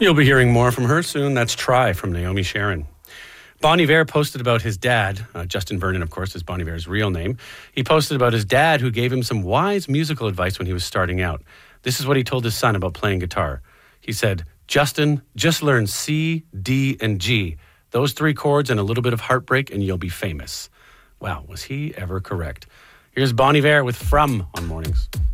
You'll be hearing more from her soon. That's Try from Naomi Sharon. Bon Iver posted about his dad. Justin Vernon, of course, is Bon Iver's real name. He posted about his dad, who gave him some wise musical advice when he was starting out. This is what he told his son about playing guitar. He said, "Justin, just learn C, D, and G. Those 3 chords and a little bit of heartbreak and you'll be famous." Wow, was he ever correct? Here's Bon Iver with From on Mornings.